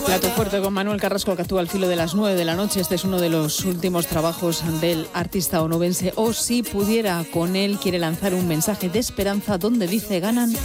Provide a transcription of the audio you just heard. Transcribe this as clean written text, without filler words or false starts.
Plato fuerte con Manuel Carrasco, que actúa al filo de las 9 de la noche. Este es uno de los últimos trabajos del artista onubense. O si pudiera, con él quiere lanzar un mensaje de esperanza donde dice: ganan